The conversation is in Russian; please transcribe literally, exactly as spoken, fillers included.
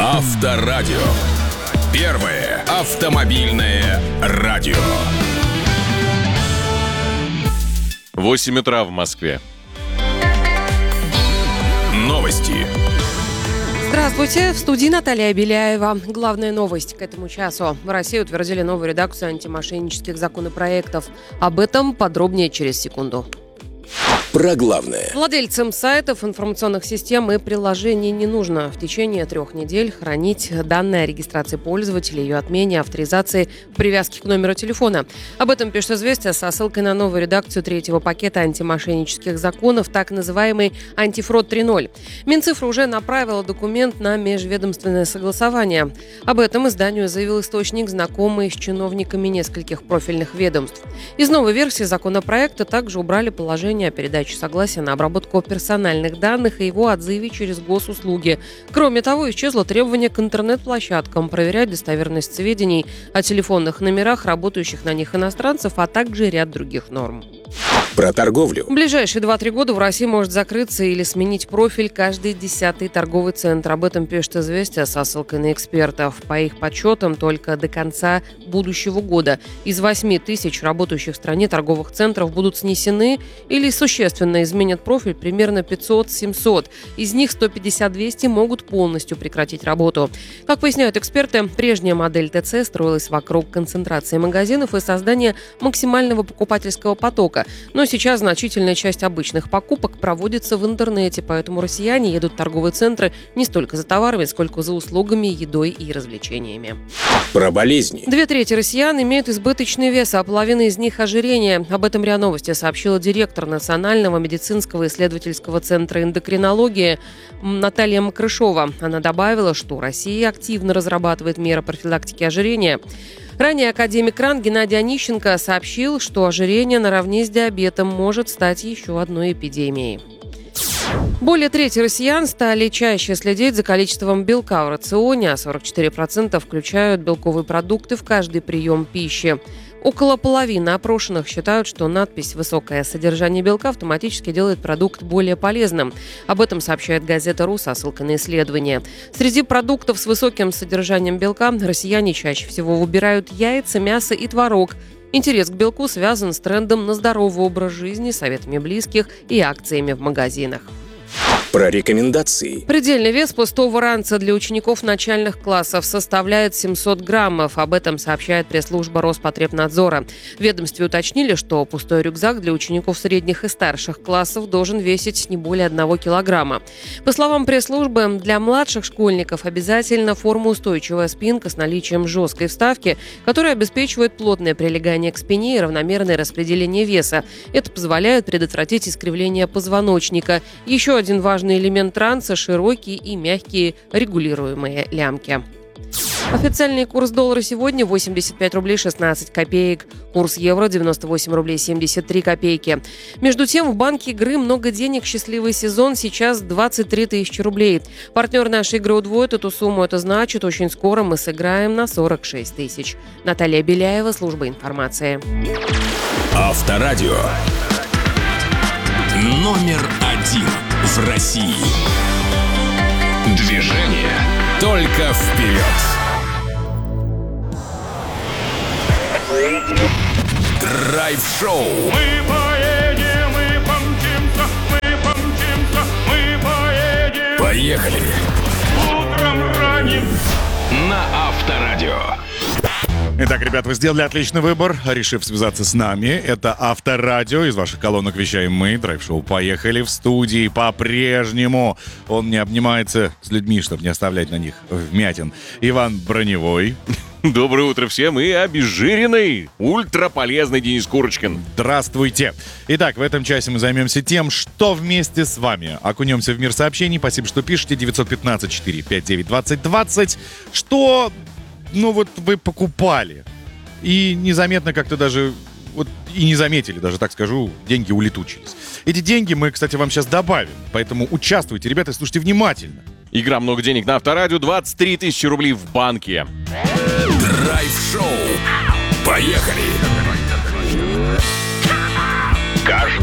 Авторадио. Первое автомобильное радио. восемь утра в Москве. Новости. Здравствуйте, в студии Наталья Беляева. Главная новость к этому часу. В России утвердили новую редакцию антимошеннических законопроектов. Об этом подробнее через секунду. Про главное. Владельцам сайтов, информационных систем и приложений не нужно в течение трех недель хранить данные о регистрации пользователя, ее отмене, авторизации, привязке к номеру телефона. Об этом пишет «Известия» со ссылкой на новую редакцию третьего пакета антимошеннических законов, так называемый «Антифрод три ноль». Минцифра уже направила документ на межведомственное согласование. Об этом изданию заявил источник, знакомый с чиновниками нескольких профильных ведомств. Из новой версии законопроекта также убрали положение о передаче согласия на обработку персональных данных и его отзыве через госуслуги. Кроме того, исчезло требование к интернет-площадкам проверять достоверность сведений о телефонных номерах работающих на них иностранцев, а также ряд других норм. Про торговлю. В ближайшие два-три года в России может закрыться или сменить профиль каждый десятый торговый центр. Об этом пишет «Известия» со ссылкой на экспертов. По их подсчетам, только до конца будущего года из восьми тысяч работающих в стране торговых центров будут снесены или существенно изменят профиль примерно пятьсот-семьсот. Из них сто пятьдесят-двести могут полностью прекратить работу. Как поясняют эксперты, прежняя модель ТЦ строилась вокруг концентрации магазинов и создания максимального покупательского потока. Но сейчас значительная часть обычных покупок проводится в интернете, поэтому россияне едут в торговые центры не столько за товарами, сколько за услугами, едой и развлечениями. Про болезни. Две трети россиян имеют избыточный вес, а половина из них – ожирение. Об этом РИА Новости сообщила директор Национального медицинского исследовательского центра эндокринологии Наталья Макрышова. Она добавила, что Россия активно разрабатывает меры профилактики ожирения. Ранее академик РАН Геннадий Онищенко сообщил, что ожирение наравне с диабетом может стать еще одной эпидемией. Более трети россиян стали чаще следить за количеством белка в рационе, а сорок четыре процента включают белковые продукты в каждый прием пищи. Около половины опрошенных считают, что надпись «Высокое содержание белка» автоматически делает продукт более полезным. Об этом сообщает газета «РУ» со ссылкой на исследование. Среди продуктов с высоким содержанием белка россияне чаще всего выбирают яйца, мясо и творог. Интерес к белку связан с трендом на здоровый образ жизни, советами близких и акциями в магазинах. Про рекомендации. Предельный вес пустого ранца для учеников начальных классов составляет семьсот граммов. Об этом сообщает пресс-служба Роспотребнадзора. В ведомстве уточнили, что пустой рюкзак для учеников средних и старших классов должен весить не более одного килограмма. По словам пресс-службы, для младших школьников обязательно формоустойчивая спинка с наличием жесткой вставки, которая обеспечивает плотное прилегание к спине и равномерное распределение веса. Это позволяет предотвратить искривление позвоночника. Еще один важный элемент ранца – широкие и мягкие регулируемые лямки. Официальный курс доллара сегодня восемьдесят пять рублей шестнадцать копеек. Курс евро девяносто восемь рублей семьдесят три копейки. Между тем, в банке игры много денег. Счастливый сезон сейчас двадцать три тысячи рублей. Партнер нашей игры удвоит эту сумму. Это значит, очень скоро мы сыграем на сорок шесть тысяч. Наталья Беляева, служба информации. Авторадио. Номер один в России. Движение только вперед. Драйв-шоу. Мы поедем, мы помчимся, мы помчимся, мы поедем. Поехали. Утром ранним. На Авторадио. Итак, ребят, вы сделали отличный выбор, решив связаться с нами. Это Авторадио. Из ваших колонок вещаем мы. Драйв-шоу «Поехали» в студии по-прежнему. Он не обнимается с людьми, чтобы не оставлять на них вмятин. Иван Броневой. Доброе утро всем и обезжиренный, ультраполезный Денис Курочкин. Здравствуйте. Итак, в этом часе мы займемся тем, что вместе с вами окунемся в мир сообщений. Спасибо, что пишете. девять один пять четыре пять девять двадцать двадцать. Что... Ну вот вы покупали и незаметно как-то даже, вот и не заметили, даже так скажу, деньги улетучились. Эти деньги мы, кстати, вам сейчас добавим, поэтому участвуйте, ребята, слушайте внимательно. Игра «Много денег» на Авторадио, двадцать три тысячи рублей в банке. Драйв-шоу. Поехали. Каждый